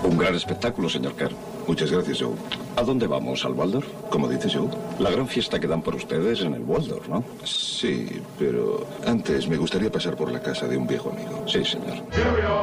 Un gran espectáculo, señor Kern. Muchas gracias, Joe. ¿A dónde vamos? ¿Al Waldorf? ¿Cómo dices, Joe? La gran fiesta que dan por ustedes en el Waldorf, ¿no? Sí, pero antes me gustaría pasar por la casa de un viejo amigo. Sí, señor.